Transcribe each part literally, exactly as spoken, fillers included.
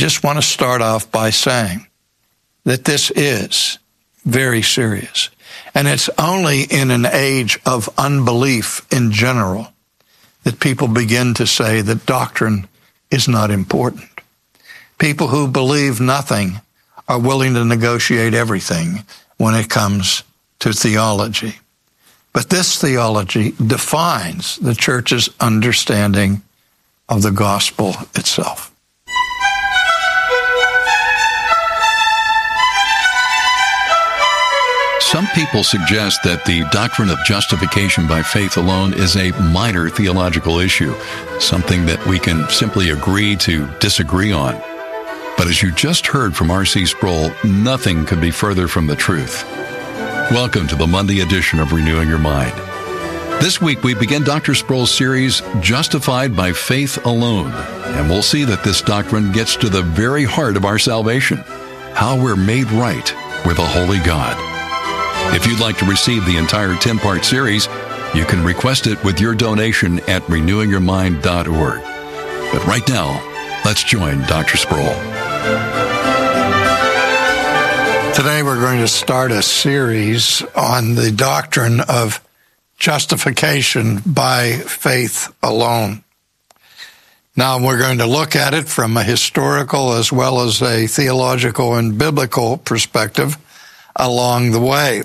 just want to start off by saying that this is very serious. And it's only in an age of unbelief in general that people begin to say that doctrine is not important. People who believe nothing are willing to negotiate everything when it comes to theology. But this theology defines the church's understanding of the gospel itself. Some people suggest that the doctrine of justification by faith alone is a minor theological issue, something that we can simply agree to disagree on. But as you just heard from R C Sproul, nothing could be further from the truth. Welcome to the Monday edition of Renewing Your Mind. This week we begin Doctor Sproul's series, Justified by Faith Alone, and we'll see that this doctrine gets to the very heart of our salvation, how we're made right with a holy God. If you'd like to receive the entire ten-part series, you can request it with your donation at renewing your mind dot org. But right now, let's join Doctor Sproul. Today we're going to start a series on the doctrine of justification by faith alone. Now we're going to look at it from a historical as well as a theological and biblical perspective along the way.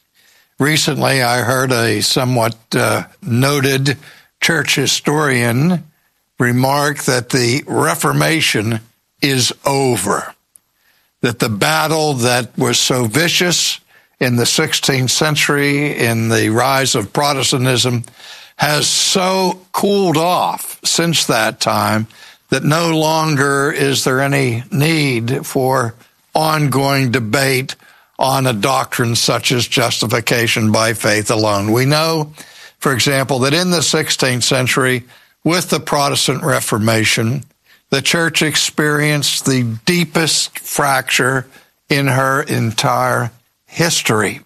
Recently, I heard a somewhat uh, noted church historian remark that the Reformation is over, that the battle that was so vicious in the sixteenth century, in the rise of Protestantism, has so cooled off since that time that no longer is there any need for ongoing debate on a doctrine such as justification by faith alone. We know, for example, that in the sixteenth century, with the Protestant Reformation, the church experienced the deepest fracture in her entire history,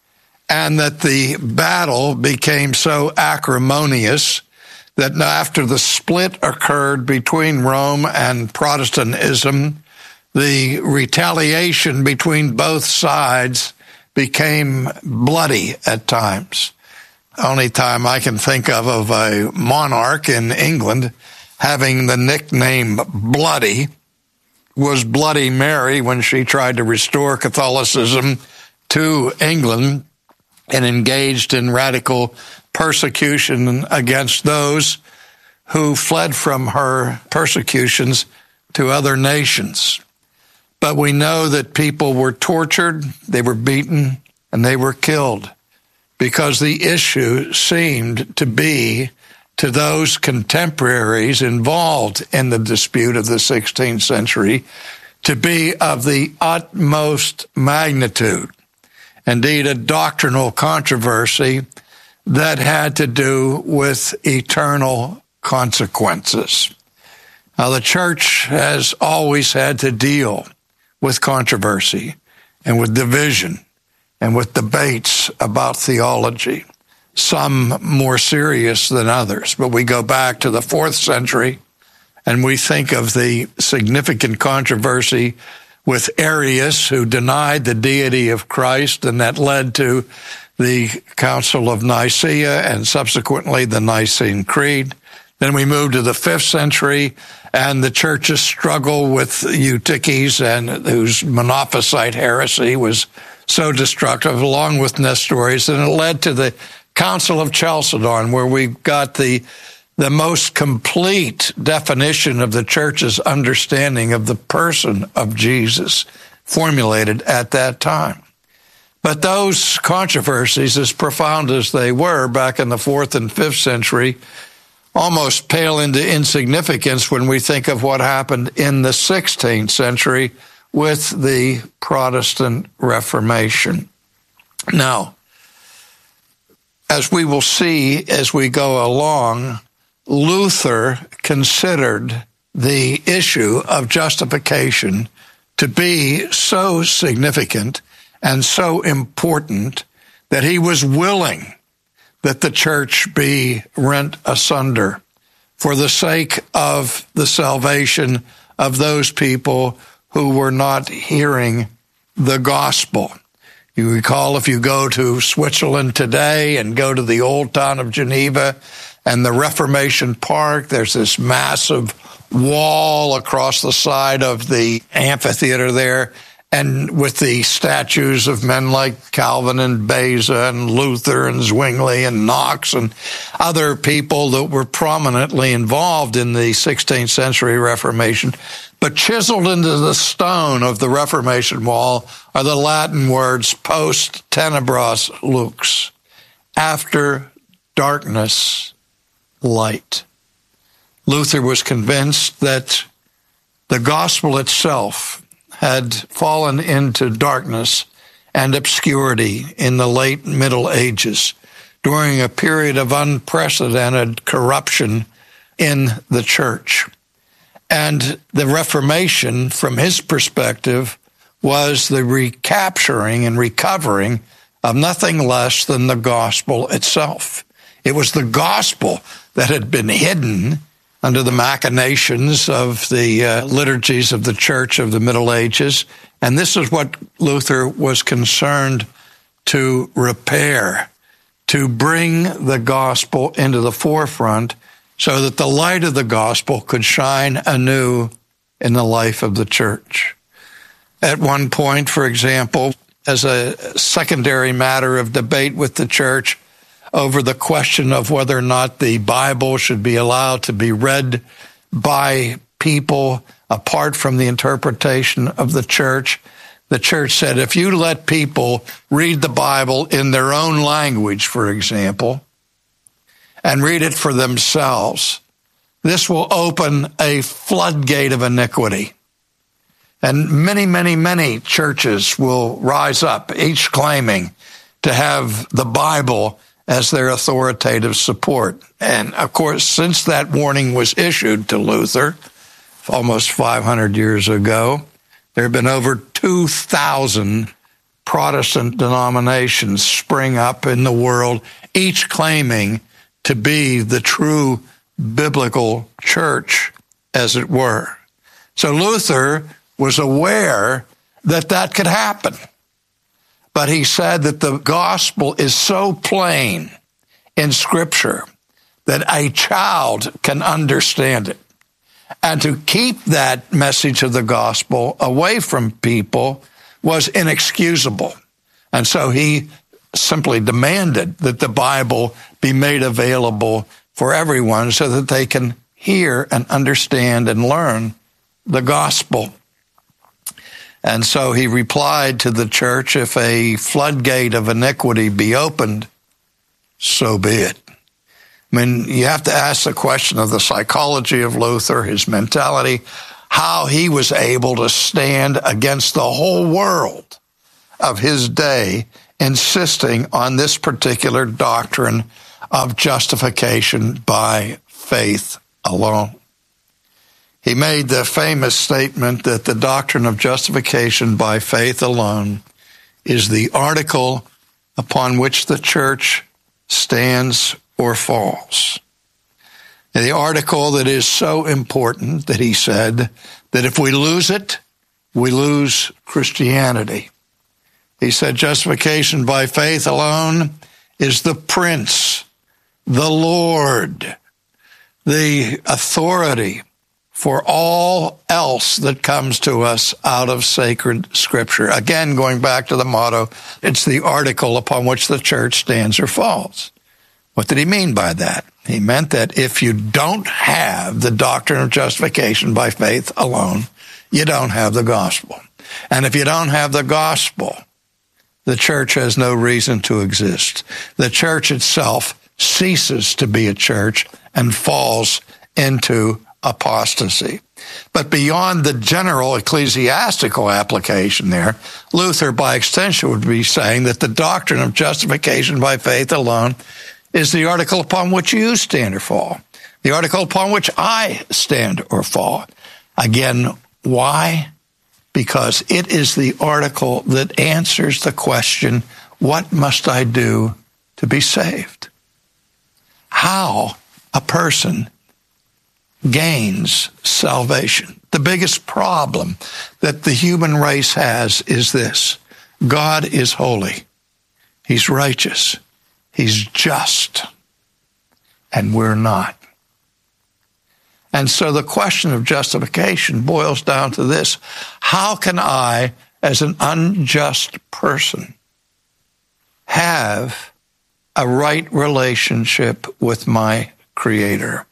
and that the battle became so acrimonious that after the split occurred between Rome and Protestantism, the retaliation between both sides became bloody at times. The only time I can think of of a monarch in England having the nickname Bloody was Bloody Mary when she tried to restore Catholicism to England and engaged in radical persecution against those who fled from her persecutions to other nations. But we know that people were tortured, they were beaten, and they were killed because the issue seemed to be, to those contemporaries involved in the dispute of the sixteenth century, to be of the utmost magnitude. Indeed, a doctrinal controversy that had to do with eternal consequences. Now, the church has always had to deal with controversy and with division and with debates about theology, some more serious than others. But we go back to the fourth century and we think of the significant controversy with Arius, who denied the deity of Christ, and that led to the Council of Nicaea and subsequently the Nicene Creed. Then we move to the fifth century, and the church's struggle with Eutyches, and whose Monophysite heresy was so destructive, along with Nestorius, and it led to the Council of Chalcedon, where we got the the most complete definition of the church's understanding of the person of Jesus formulated at that time. But those controversies, as profound as they were back in the fourth and fifth century, almost pale into insignificance when we think of what happened in the sixteenth century with the Protestant Reformation. Now, as we will see as we go along, Luther considered the issue of justification to be so significant and so important that he was willing that the church be rent asunder for the sake of the salvation of those people who were not hearing the gospel. You recall, if you go to Switzerland today and go to the old town of Geneva and the Reformation Park, there's this massive wall across the side of the amphitheater there, and with the statues of men like Calvin and Beza and Luther and Zwingli and Knox and other people that were prominently involved in the sixteenth century Reformation. But chiseled into the stone of the Reformation wall are the Latin words post tenebras lux, after darkness, light. Luther was convinced that the gospel itself had fallen into darkness and obscurity in the late Middle Ages during a period of unprecedented corruption in the church. And the Reformation, from his perspective, was the recapturing and recovering of nothing less than the gospel itself. It was the gospel that had been hidden under the machinations of the uh, liturgies of the church of the Middle Ages. And this is what Luther was concerned to repair, to bring the gospel into the forefront so that the light of the gospel could shine anew in the life of the church. At one point, for example, as a secondary matter of debate with the church over the question of whether or not the Bible should be allowed to be read by people apart from the interpretation of the church, the church said, if you let people read the Bible in their own language, for example, and read it for themselves, this will open a floodgate of iniquity. And many, many, many churches will rise up, each claiming to have the Bible as their authoritative support. And of course, since that warning was issued to Luther almost five hundred years ago, there have been over two thousand Protestant denominations spring up in the world, each claiming to be the true biblical church, as it were. So Luther was aware that that could happen. But he said that the gospel is so plain in Scripture that a child can understand it. And to keep that message of the gospel away from people was inexcusable. And so he simply demanded that the Bible be made available for everyone so that they can hear and understand and learn the gospel. And so he replied to the church, if a floodgate of iniquity be opened, so be it. I mean, you have to ask the question of the psychology of Luther, his mentality, how he was able to stand against the whole world of his day, insisting on this particular doctrine of justification by faith alone. He made the famous statement that the doctrine of justification by faith alone is the article upon which the church stands or falls. The article that is so important that he said that if we lose it, we lose Christianity. He said justification by faith alone is the Prince, the Lord, the authority for all else that comes to us out of sacred Scripture. Again, going back to the motto, it's the article upon which the church stands or falls. What did he mean by that? He meant that if you don't have the doctrine of justification by faith alone, you don't have the gospel. And if you don't have the gospel, the church has no reason to exist. The church itself ceases to be a church and falls into apostasy. But beyond the general ecclesiastical application there, Luther, by extension, would be saying that the doctrine of justification by faith alone is the article upon which you stand or fall, the article upon which I stand or fall. Again, why? Because it is the article that answers the question, what must I do to be saved? How a person gains salvation. The biggest problem that the human race has is this: God is holy. He's righteous. He's just. And we're not. And so the question of justification boils down to this: how can I, as an unjust person, have a right relationship with my Creator?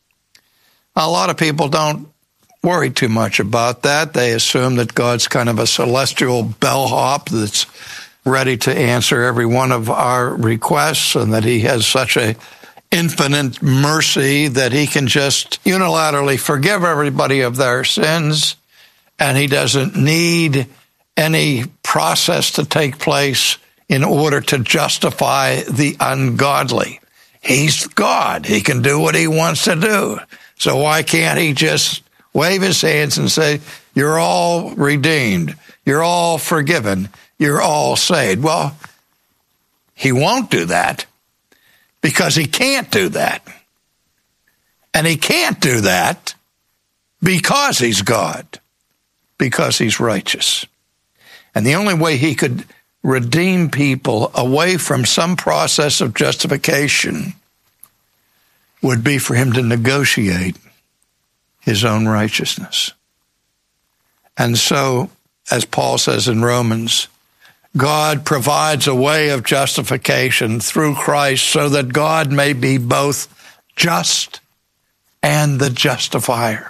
A lot of people don't worry too much about that. They assume that God's kind of a celestial bellhop that's ready to answer every one of our requests, and that he has such a infinite mercy that he can just unilaterally forgive everybody of their sins, and he doesn't need any process to take place in order to justify the ungodly. He's God. He can do what he wants to do. So why can't he just wave his hands and say, you're all redeemed, you're all forgiven, you're all saved? Well, he won't do that because he can't do that. And he can't do that because he's God, because he's righteous. And the only way he could redeem people away from some process of justification would be for him to negotiate his own righteousness. And so, as Paul says in Romans, God provides a way of justification through Christ so that God may be both just and the justifier.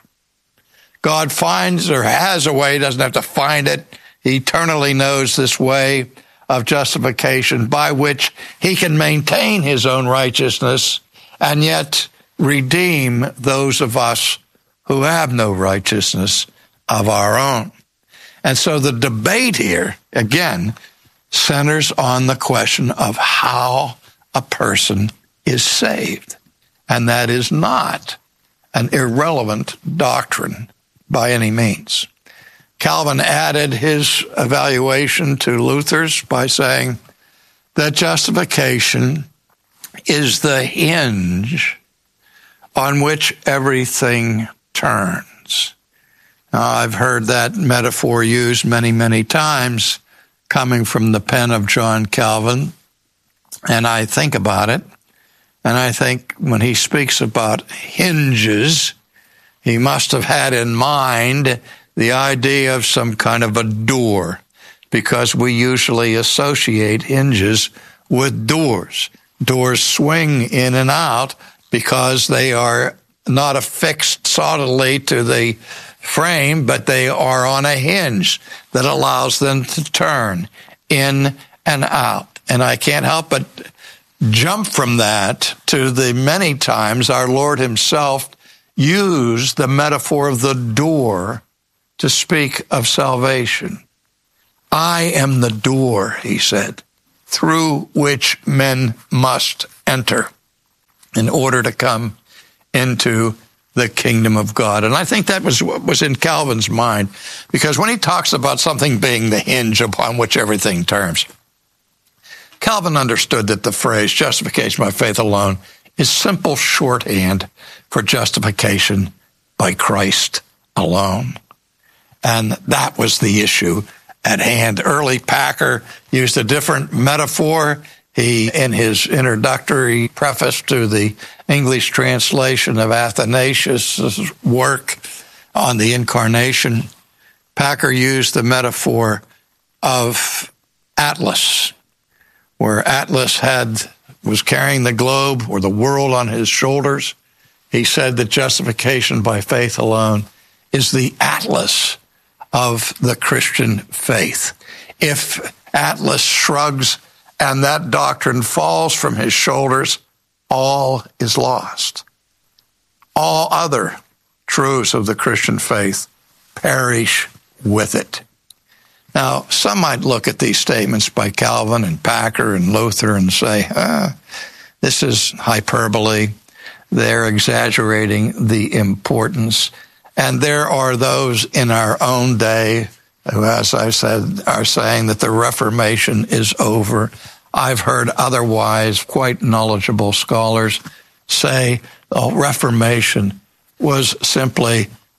God finds or has a way, doesn't have to find it. He eternally knows this way of justification by which he can maintain his own righteousness and yet redeem those of us who have no righteousness of our own. And so the debate here, again, centers on the question of how a person is saved. And that is not an irrelevant doctrine by any means. Calvin added his evaluation to Luther's by saying that justification is the hinge on which everything turns. Now, I've heard that metaphor used many, many times coming from the pen of John Calvin, and I think about it, and I think when he speaks about hinges, he must have had in mind the idea of some kind of a door, because we usually associate hinges with doors. Doors swing in and out because they are not affixed solidly to the frame, but they are on a hinge that allows them to turn in and out. And I can't help but jump from that to the many times our Lord himself used the metaphor of the door to speak of salvation. I am the door, he said, through which men must enter in order to come into the kingdom of God. And I think that was what was in Calvin's mind, because when he talks about something being the hinge upon which everything turns, Calvin understood that the phrase justification by faith alone is simple shorthand for justification by Christ alone. And that was the issue at hand. Early Packer used a different metaphor. He, in his introductory preface to the English translation of Athanasius' work on the Incarnation, Packer used the metaphor of Atlas, where Atlas had was carrying the globe or the world on his shoulders. He said that justification by faith alone is the Atlas of the Christian faith. If Atlas shrugs and that doctrine falls from his shoulders, all is lost. All other truths of the Christian faith perish with it. Now, some might look at these statements by Calvin and Packer and Luther and say, ah, this is hyperbole. They're exaggerating the importance. And there are those in our own day who, as I said, are saying that the Reformation is over. I've heard otherwise quite knowledgeable scholars say the Reformation was simply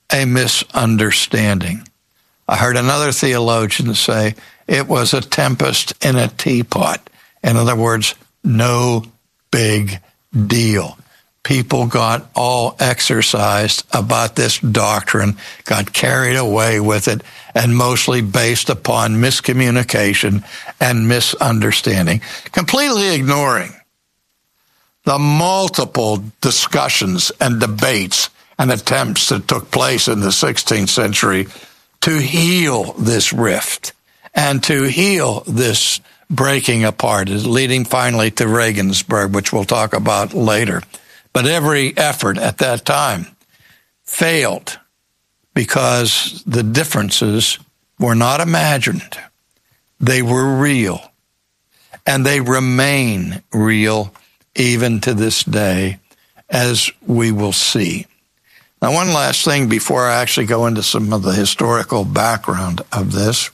a misunderstanding. I heard another theologian say it was a tempest in a teapot. In other words, no big deal. People got all exercised about this doctrine, got carried away with it, and mostly based upon miscommunication and misunderstanding, completely ignoring the multiple discussions and debates and attempts that took place in the sixteenth century to heal this rift and to heal this breaking apart, leading finally to Regensburg, which we'll talk about later. But every effort at that time failed because the differences were not imagined. They were real, and they remain real even to this day, as we will see. Now, one last thing before I actually go into some of the historical background of this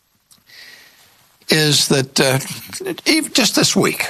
is that uh, even just this week,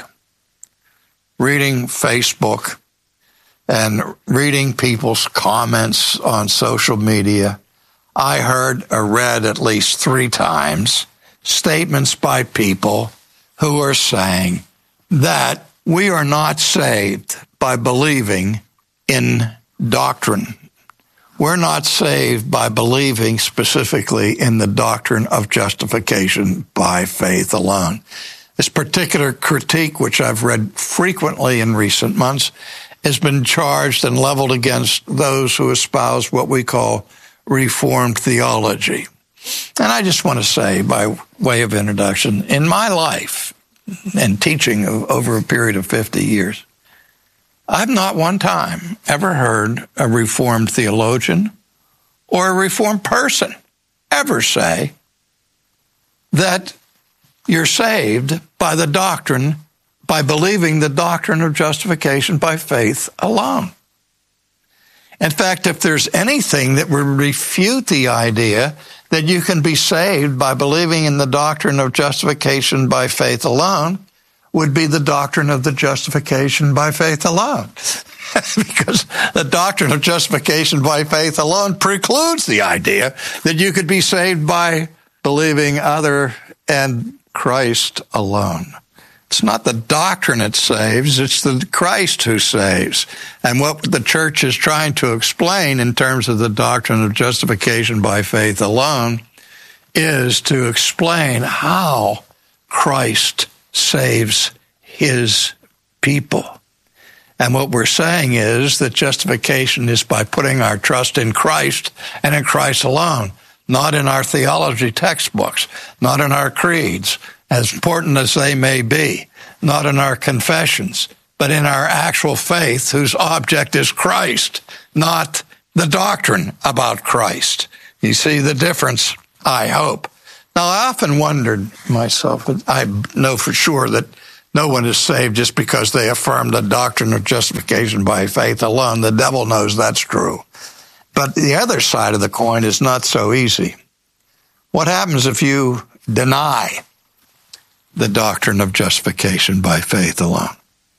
reading Facebook and reading people's comments on social media, I heard or read at least three times statements by people who are saying that we are not saved by believing in doctrine. We're not saved by believing specifically in the doctrine of justification by faith alone. This particular critique, which I've read frequently in recent months, has been charged and leveled against those who espouse what we call Reformed theology. And I just want to say, by way of introduction, in my life and teaching over a period of fifty years, I've not one time ever heard a Reformed theologian or a Reformed person ever say that you're saved by the doctrine, by believing the doctrine of justification by faith alone. In fact, if there's anything that would refute the idea that you can be saved by believing in the doctrine of justification by faith alone, would be the doctrine of the justification by faith alone. Because the doctrine of justification by faith alone precludes the idea that you could be saved by believing other and Christ alone. It's not the doctrine that saves, it's the Christ who saves. And what the church is trying to explain in terms of the doctrine of justification by faith alone is to explain how Christ saves his people. And what we're saying is that justification is by putting our trust in Christ and in Christ alone, not in our theology textbooks, not in our creeds, as important as they may be, not in our confessions, but in our actual faith whose object is Christ, not the doctrine about Christ. You see the difference, I hope. Now, I often wondered myself, I know for sure that no one is saved just because they affirm the doctrine of justification by faith alone. The devil knows that's true. But the other side of the coin is not so easy. What happens if you deny the doctrine of justification by faith alone?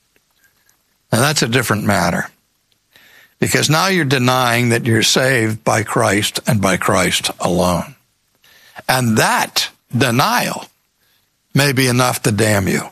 And that's a different matter. Because now you're denying that you're saved by Christ and by Christ alone. And that denial may be enough to damn you.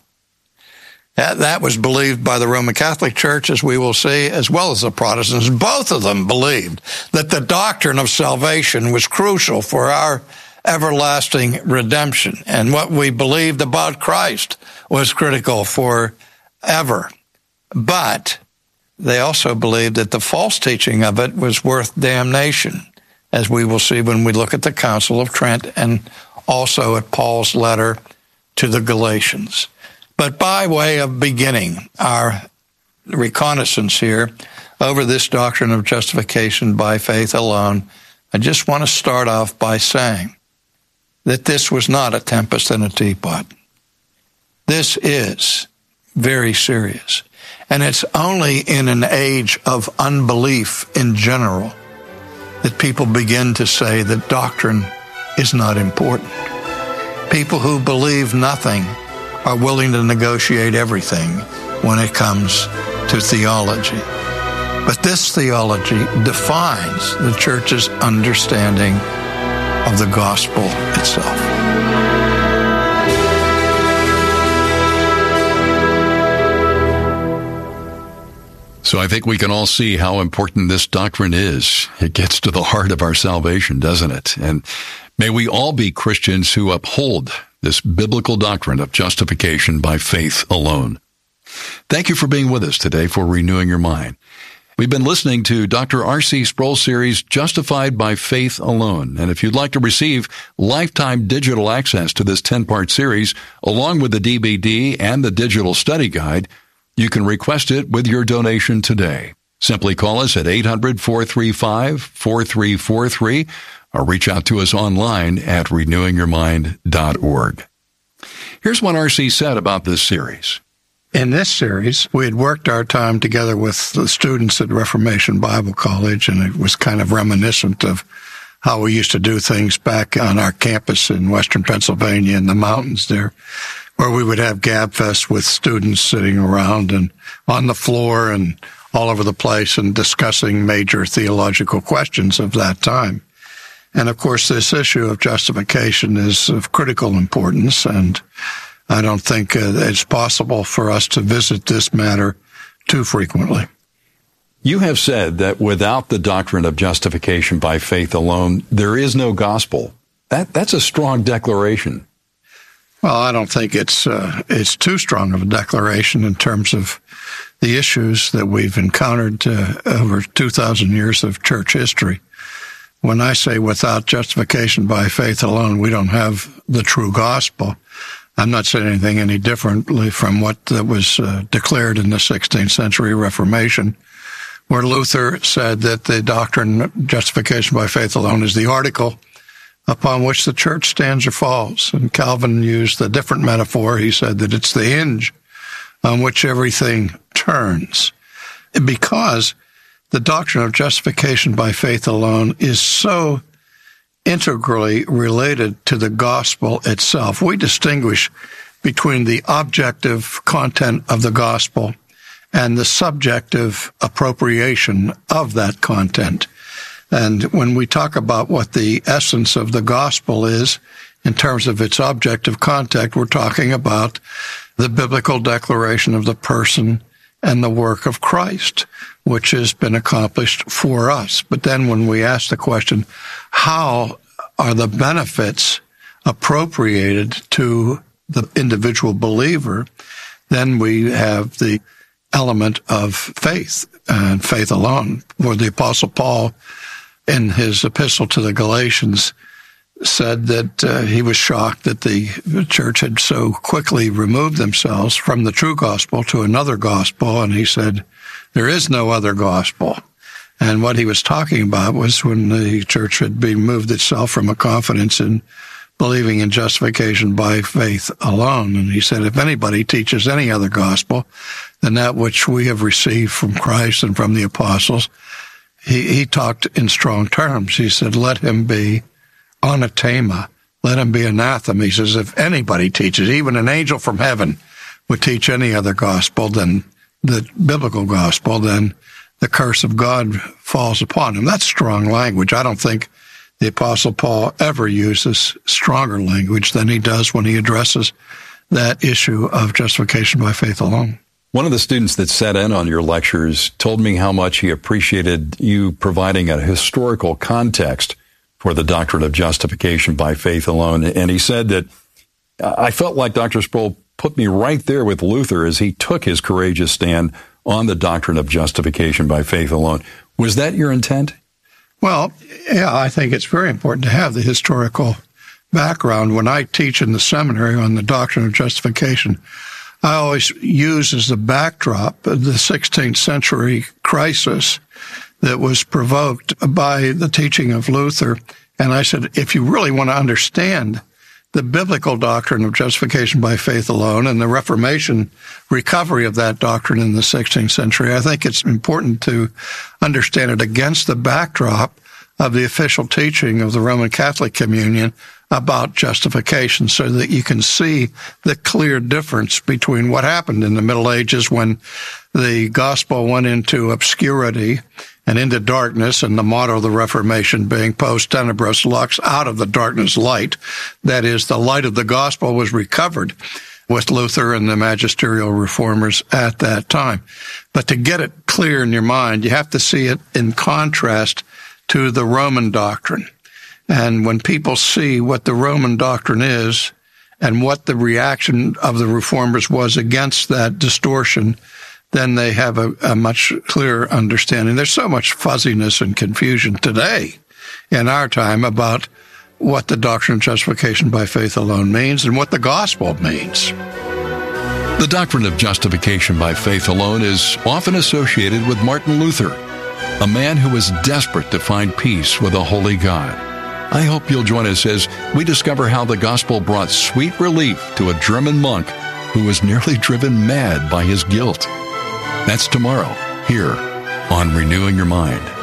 That was believed by the Roman Catholic Church, as we will see, as well as the Protestants. Both of them believed that the doctrine of salvation was crucial for our everlasting redemption. And what we believed about Christ was critical forever. But they also believed that the false teaching of it was worth damnation, as we will see when we look at the Council of Trent and also at Paul's letter to the Galatians. But by way of beginning our reconnaissance here over this doctrine of justification by faith alone, I just want to start off by saying that this was not a tempest in a teapot. This is very serious. And it's only in an age of unbelief in general that people begin to say that doctrine is not important. People who believe nothing are willing to negotiate everything when it comes to theology. But this theology defines the church's understanding of the gospel itself. So I think we can all see how important this doctrine is. It gets to the heart of our salvation, doesn't it? And may we all be Christians who uphold this biblical doctrine of justification by faith alone. Thank you for being with us today for Renewing Your Mind. We've been listening to Doctor R C Sproul's series, Justified by Faith Alone. And if you'd like to receive lifetime digital access to this ten-part series, along with the D V D and the digital study guide, you can request it with your donation today. Simply call us at eight hundred, four three five, four three four three or reach out to us online at renewing your mind dot org. Here's what R C said about this series. In this series, we had worked our time together with the students at Reformation Bible College, and it was kind of reminiscent of how we used to do things back on our campus in western Pennsylvania in the mountains there, where we would have Gab Fest with students sitting around and on the floor and all over the place and discussing major theological questions of that time. And of course, this issue of justification is of critical importance, and I don't think uh, it's possible for us to visit this matter too frequently. You have said that without the doctrine of justification by faith alone, there is no gospel. That that's a strong declaration. Well, I don't think it's uh, it's too strong of a declaration in terms of the issues that we've encountered uh, over two thousand years of church history. When I say without justification by faith alone, we don't have the true gospel, I'm not saying anything any differently from what that was uh, declared in the sixteenth century Reformation, where Luther said that the doctrine of justification by faith alone is the article upon which the church stands or falls. And Calvin used a different metaphor. He said that it's the hinge on which everything turns. Because the doctrine of justification by faith alone is so integrally related to the gospel itself. We distinguish between the objective content of the gospel and the subjective appropriation of that content. And when we talk about what the essence of the gospel is in terms of its objective content, we're talking about the biblical declaration of the person and the work of Christ, which has been accomplished for us. But then when we ask the question, how are the benefits appropriated to the individual believer, then we have the element of faith and faith alone, where the Apostle Paul in his epistle to the Galatians said that uh, he was shocked that the church had so quickly removed themselves from the true gospel to another gospel, and he said, there is no other gospel. And what he was talking about was when the church had removed itself from a confidence in believing in justification by faith alone. And he said, if anybody teaches any other gospel than that which we have received from Christ and from the apostles, he, he talked in strong terms. He said, let him be anathema, let him be anathema. He says, if anybody teaches, even an angel from heaven would teach any other gospel than the biblical gospel, then the curse of God falls upon him. That's strong language. I don't think the Apostle Paul ever uses stronger language than he does when he addresses that issue of justification by faith alone. One of the students that sat in on your lectures told me how much he appreciated you providing a historical context for the doctrine of justification by faith alone. And he said that, I felt like Doctor Sproul put me right there with Luther as he took his courageous stand on the doctrine of justification by faith alone. Was that your intent? Well, yeah, I think it's very important to have the historical background. When I teach in the seminary on the doctrine of justification, I always use as the backdrop the sixteenth century crisis that was provoked by the teaching of Luther. And I said, if you really want to understand the biblical doctrine of justification by faith alone and the Reformation recovery of that doctrine in the sixteenth century, I think it's important to understand it against the backdrop of the official teaching of the Roman Catholic Communion about justification so that you can see the clear difference between what happened in the Middle Ages when the gospel went into obscurity and into darkness, and the motto of the Reformation being post tenebras lux, out of the darkness light. That is, the light of the gospel was recovered with Luther and the magisterial reformers at that time. But to get it clear in your mind, you have to see it in contrast to the Roman doctrine. And when people see what the Roman doctrine is and what the reaction of the reformers was against that distortion, then they have a, a much clearer understanding. There's so much fuzziness and confusion today in our time about what the doctrine of justification by faith alone means and what the gospel means. The doctrine of justification by faith alone is often associated with Martin Luther, a man who was desperate to find peace with a holy God. I hope you'll join us as we discover how the gospel brought sweet relief to a German monk who was nearly driven mad by his guilt. That's tomorrow, here on Renewing Your Mind.